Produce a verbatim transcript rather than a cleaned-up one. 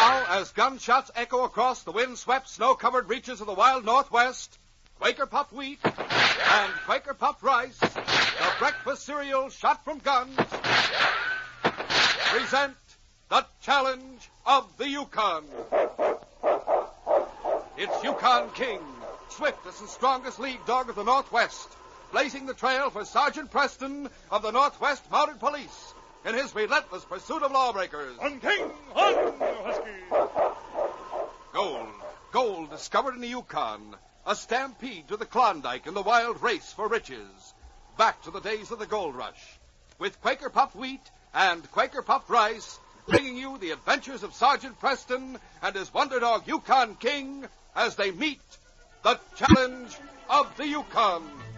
Now, as gunshots echo across the wind-swept, snow-covered reaches of the wild Northwest, Quaker Puffed Wheat and Quaker Puffed Rice, the breakfast cereal shot from guns, present the challenge of the Yukon. It's Yukon King, swiftest and strongest lead dog of the Northwest, blazing the trail for Sergeant Preston of the Northwest Mounted Police in his relentless pursuit of lawbreakers. On King, on, Husky! Gold, gold discovered in the Yukon, a stampede to the Klondike in the wild race for riches. Back to the days of the gold rush, with Quaker Puffed Wheat and Quaker Puffed Rice, bringing you the adventures of Sergeant Preston and his wonder dog Yukon King as they meet the challenge of the Yukon.